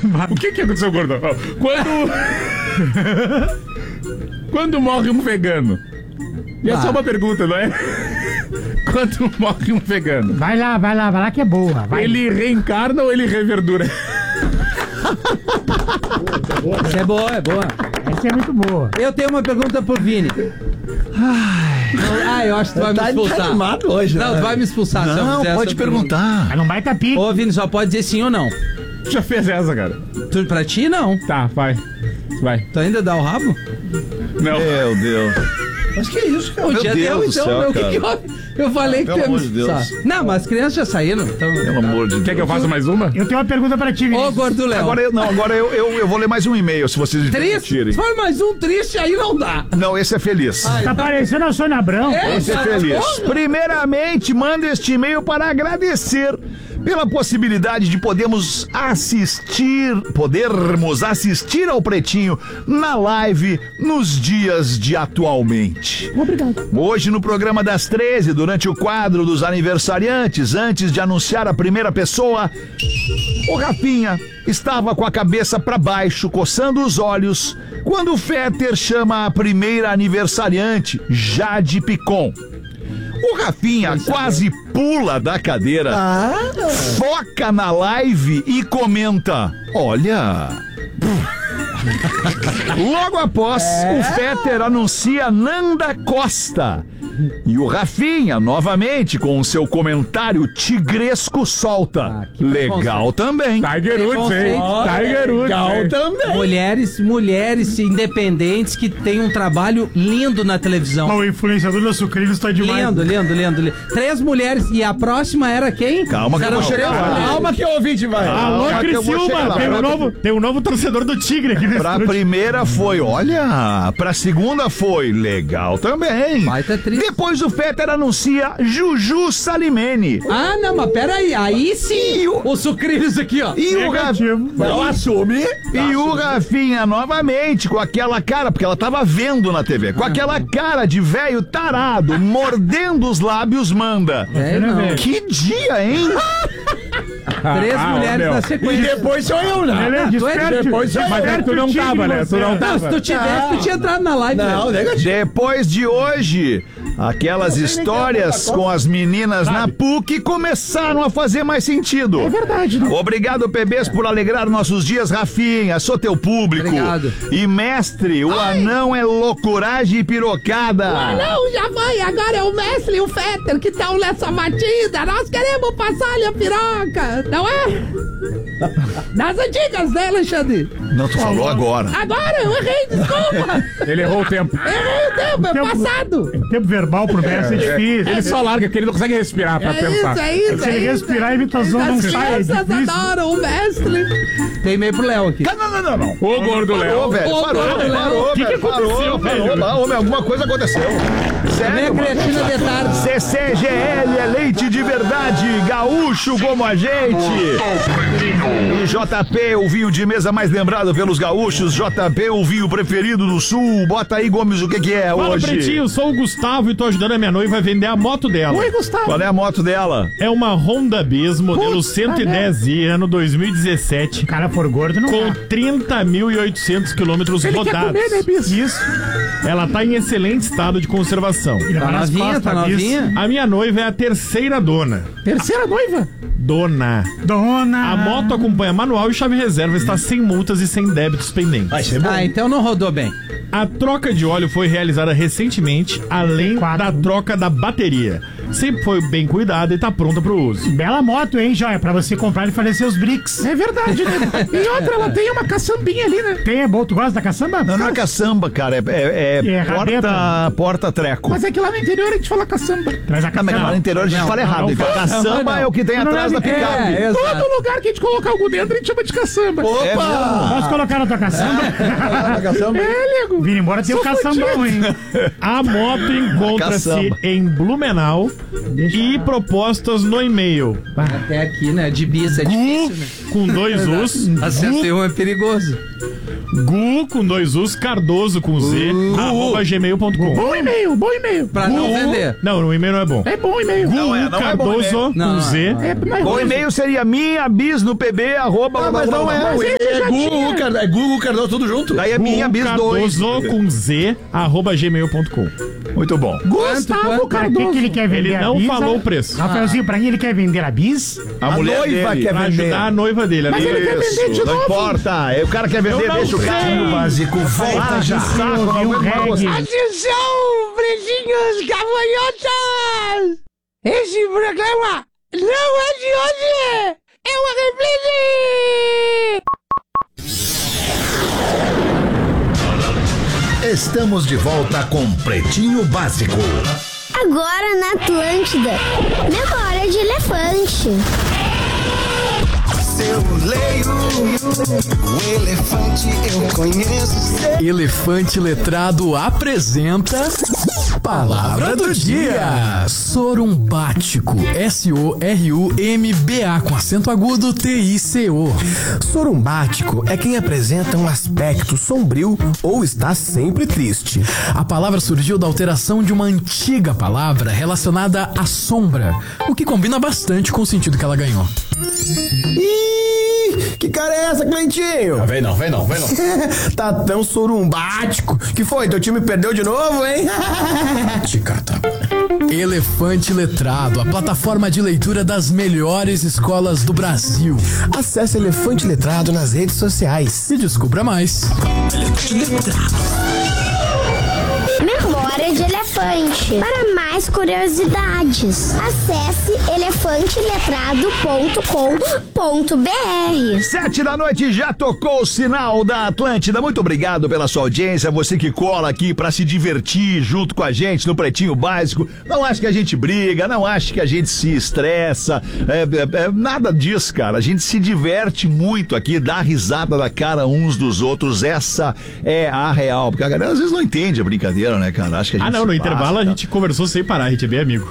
O que aconteceu, Gordão? Quando morre um vegano? E é só uma pergunta, não é? Quando morre um vegano? Vai lá que é boa. Vai. Ele reencarna ou ele reverdura? Essa é boa. Essa é muito boa. Eu tenho uma pergunta pro Vini. Eu acho que tu vai me expulsar. Tá animado hoje, Não, né? tu vai me expulsar. se eu Não, fizer pode essa perguntar. Mas não vai tapir. Ô, Vini, só pode dizer sim ou não. Tu já fez essa, cara? Tu, pra ti, não. Tá, vai. Tu ainda dá o rabo? Não. Meu Deus. Mas que isso, cara? O dia deu, então, meu. O que houve? Eu falei que pelo temos. amor de Deus. Não, mas as crianças já saíram. Então... Pelo amor de Deus. Quer que eu faça mais uma? Eu tenho uma pergunta pra ti, Ô, Vinícius. Gordo Léo. Agora eu vou ler mais um e-mail, se vocês me Triste? permitirem. Se for mais um triste, aí não dá. Não, esse é feliz. Tá parecendo a Sônia Abrão. Esse é feliz. Primeiramente, mando este e-mail para agradecer pela possibilidade de podermos assistir ao Pretinho na live nos dias de atualmente. Obrigado. Hoje no programa das 13, durante o quadro dos aniversariantes, antes de anunciar a primeira pessoa, o Rafinha estava com a cabeça para baixo, coçando os olhos, quando o Fetter chama a primeira aniversariante, Jade Picon. O Rafinha quase pula da cadeira, foca na live e comenta: olha... Logo após, o Fetter anuncia Nanda Costa. E o Rafinha, novamente, com o seu comentário tigresco, solta. Legal também. Tiger Woods, hein? Tiger Woods. Legal hein? também. Mulheres independentes que têm um trabalho lindo na televisão. O influenciador do Sucrilhos está demais. Lindo. 3 mulheres. E a próxima era quem? Calma que eu vou chegar lá. Calma que o ouvinte vai. Alô, Calma que eu vou chegar Criciúma. lá. Tem um novo torcedor do Tigre aqui nesse Pra estúdio. primeira foi, olha. Pra segunda foi, legal também. Baita triste. Depois o Fetter anuncia Juju Salimene. Ah, não, mas peraí. Aí sim. O Sucrilhos aqui, ó. E o Negativo. Não assume. E o Rafinha novamente com aquela cara, porque ela tava vendo na TV, com aquela cara de velho tarado, mordendo os lábios, manda. É, não. Que dia, hein? 3 mulheres na E sequência. depois sou eu, né? Ele é desperte. Depois sou eu. Mas tu não tava, né? Tu não Não, se tava. tu tivesse, tu tinha entrado na live. Não, velho. negativo. Depois de hoje, aquelas histórias com as meninas na PUC começaram a fazer mais sentido. É verdade, né? Obrigado, PBs, por alegrar nossos dias, Rafinha. Sou teu público. Obrigado. E mestre, o anão é loucuragem e pirocada. Não, já vai, agora é o Mestre e o Fetter que estão nessa batida. Nós queremos passar-lhe a piroca, não é? Nas antigas, né, Alexandre? Não, tu falou agora. Agora eu errei, desculpa. Ele errou o tempo. Errei o tempo, é passado. Tempo verbal pro Messi é difícil. Ele só larga, que ele não consegue respirar pra pensar. É isso. Se ele respirar, a imitação não As sai. É crianças difícil. adoram o Mestre. Tem e-mail pro Léo aqui. Não. Ô, Gordo Léo. Parou, velho. Ô, Parou, Léo. velho. Que aconteceu, velho? Parou, alguma coisa aconteceu. Minha Sério, mano. creatina de tarde. CCGL é leite de verdade, gaúcho como a gente. E JP, o vinho de mesa mais lembrado pelos gaúchos. JP, o vinho preferido do sul. Bota aí, Gomes, o que é Fala, hoje? Pretinho, sou o Gustavo e tô ajudando a minha noiva a vender a moto dela. Oi, Gustavo. Qual é a moto dela? É uma Honda Bis, modelo 110i, ano 2017, O cara for gordo, não com dá. 30.800 quilômetros rodados. Comer, né, Bis? Isso. Ela tá em excelente estado de conservação. E levar Tá nas novinha, costas, tá Bis. novinha. A minha noiva é a terceira dona. Terceira noiva. Dona. Dona. A moto acompanha manual e chave reserva, está sem multas e sem débitos pendentes. Vai ser bom. Ah, então não rodou bem. A troca de óleo foi realizada recentemente, além da troca da bateria. Sempre foi bem cuidada e tá pronta pro uso. Bela moto, hein, Joia? Pra você comprar e fazer seus bricks. É verdade, né? E outra, ela tem uma caçambinha ali, né? Tem, é bom. Tu gosta da caçamba? Não é caçamba, cara. É rabeta. porta-treco. Mas é que lá no interior a gente fala caçamba. Traz a Não, mas lá no interior a gente fala errado. Então, caçamba é o que tem atrás da picape. É, exato. Todo lugar que a gente colocar algo dentro, a gente chama de caçamba. Opa! Posso colocar na tua caçamba? Caçamba. Nego. Vim embora, tem o caçambão, hein? A moto encontra-se Caçamba. em Blumenau e propostas no e-mail. Até aqui, né? De bis é difícil, né? Com 2 U's. Acertei um é perigoso. Gu com 2 U's, Cardoso com Z, @gmail.com. Bom e-mail. Pra não vender. Não, o e-mail não é bom. É bom e-mail. Não é bom Cardoso e-mail. com Não, Z. O e-mail seria minha bis no pb, arroba... Mas não é. Mas esse já É Google Cardoso, tudo junto. Daí é minha bis 2. Cardoso com Z, @gmail.com. Muito bom. Gustavo Quanto? O que ele quer vender Ele a não bis? falou o preço. Rafaelzinho, pra mim ele quer vender a bis. A mulher noiva dele. quer Pra vender. ajudar a noiva dele. Mas ele quer vender de Não novo. importa. O cara quer vender, Eu não deixa o cara. sei. Básico, volta já. Ouviu o reggae. Atenção, pretinhos gafanhotos! Esse programa não é de hoje! É uma reprise! Estamos de volta com Pretinho Básico. Agora na Atlântida. Memória de elefante. Eu leio o elefante, eu conheço. Elefante Letrado apresenta Palavra do Dia. Sorumbático. SORUMBA com acento agudo TICO. Sorumbático é quem apresenta um aspecto sombrio ou está sempre triste. A palavra surgiu da alteração de uma antiga palavra relacionada à sombra, o que combina bastante com o sentido que ela ganhou. Ih, que cara é essa, Cleitinho? Vem não. Tá tão sorumbático. Que foi? Teu time perdeu de novo, hein? Ticata. Elefante Letrado, a plataforma de leitura das melhores escolas do Brasil. Acesse Elefante Letrado nas redes sociais e descubra mais. Memória de elefante. Para mais curiosidades, acesse elefanteletrado.com.br. 7 da noite já tocou o sinal da Atlântida. Muito obrigado pela sua audiência. Você que cola aqui pra se divertir junto com a gente no Pretinho Básico. Não acho que a gente briga, não acho que a gente se estressa. Nada disso, cara. A gente se diverte muito aqui, dá risada da cara uns dos outros. Essa é a real. Porque a galera às vezes não entende a brincadeira, né, cara? Acho que a gente No intervalo a gente conversou sem parar, a gente é bem amigo.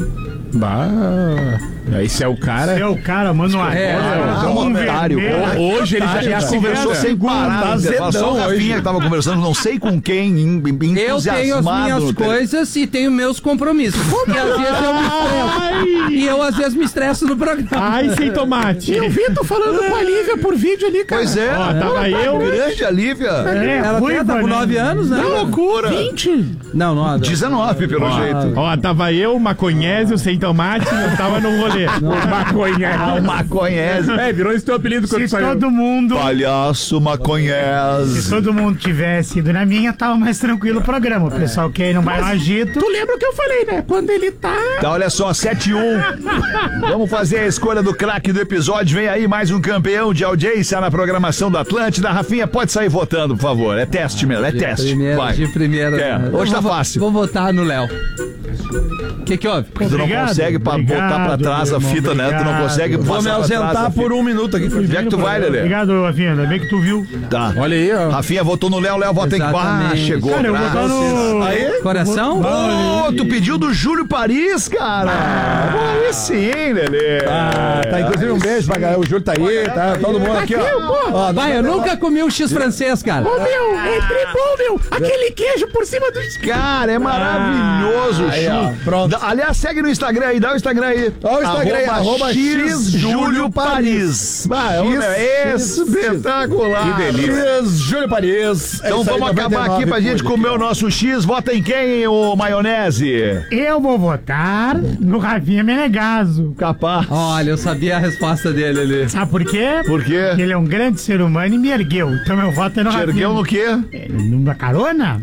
Esse é o cara. É o cara, mano. Otário. Hoje ele já conversou sem parar. Só o Rafinha que tava conversando, não sei com quem, Eu tenho as minhas coisas e tenho meus compromissos. E às vezes eu me estresso. E eu às vezes me estresso no programa. Ai, sem tomate. Eu vi, tô falando com a Lívia por vídeo ali, cara. Pois é. Ó, tava eu. Grande a Lívia. Ela tá com 9 anos, né? Que loucura. 20. Não. 19, pelo jeito. Ó, tava eu, maconhésio, sem tomate, eu tava no rolê. Maconhésio. Virou esse teu apelido quando Se saiu. todo mundo... Palhaço maconhésio. Se todo mundo tivesse ido na minha, tava mais tranquilo o programa. O pessoal que aí não vai no agito... Tu lembra o que eu falei, né? Quando ele tá... Tá, olha só, 7-1. Vamos fazer a escolha do craque do episódio. Vem aí mais um campeão de audiência na programação da Atlântida. Rafinha, pode sair votando, por favor. É teste mesmo, é teste. Vai. De primeira. Hoje tá fácil. Vou votar no Léo. O que houve? Tu não consegue botar pra trás a fita, né? Tu não consegue Vou me ausentar por um minuto aqui. Onde é que tu vai, Lelê? Obrigado, Rafinha. Ainda bem que tu viu. Tá. Olha aí, ó. Rafinha votou no Léo, Léo vota em chegou. Cara, eu vou botar no... Aí? Coração? Tu pediu do Júlio Paris, cara. Aí sim, Lelê. Tá, inclusive um beijo pra galera. O Júlio tá aí, tá todo mundo aqui, ó. Vai, eu nunca comi um X francês, cara. Ô, meu, é tribom, meu. Aquele queijo por cima do... Cara, é maravilhoso, aí, ó, pronto. Aliás, segue no Instagram aí, dá o Instagram aí. Ó o Instagram aí, arroba Júlio Paris. É espetacular. Que delícia. Júlio Paris. Então vamos acabar aqui pra gente comer o nosso X. Vota em quem, ô maionese? Eu vou votar no Rafinha Menegaso. Capaz. Olha, eu sabia a resposta dele ali. Sabe por quê? Por quê? Porque ele é um grande ser humano e me ergueu. Então meu voto é no Te Rafinha. ergueu no quê? Numa carona?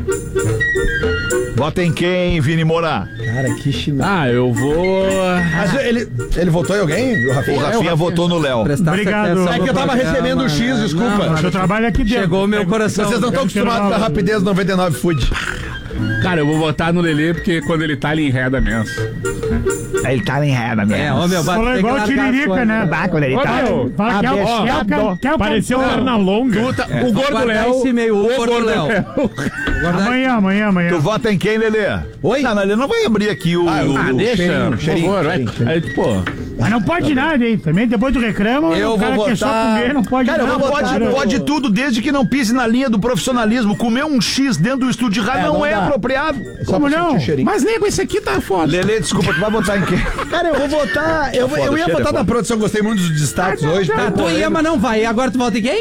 Vota em quem, Vini Moura? Cara, que chinelo. Eu vou... Mas ele votou em alguém? O Rafinha? O Rafinha votou no Léo. Obrigado. É que eu tava recebendo o X, desculpa. Eu trabalho aqui dentro. Chegou o meu coração. Vocês não estão acostumados com a rapidez do 99 Food. Cara, eu vou votar no Lelê porque quando ele tá, ele enreda mesmo. Ele tá em ré na minha. Ô meu, Falou igual o Tiririca, né? Quando ele tá... Fala que é o Pareceu perna longa. O Gordo Léo. esse meio, o Gordo Léo. Amanhã. Tu vota em quem, Lelê? Oi? Não, ele não vai abrir aqui o... Deixa, por favor, vai. Aí, pô... Mas não pode nada, hein? Também depois do reclamo, Eu o cara vou que é só votar- comer não pode Cara, eu nada. vou votar- Pode tudo, desde que não pise na linha do profissionalismo. Comer um X dentro do estúdio de rádio não não é dá. apropriado. Só Como pra não? sentir o cheirinho. Mas, nego, esse aqui tá foda. Lelê, desculpa, tu vai votar em quem? Cara, eu vou votar. Eu ia cheiro é votar na foda. produção, gostei muito dos destaques hoje. Tu ia, mas não vai. E agora tu volta em quem?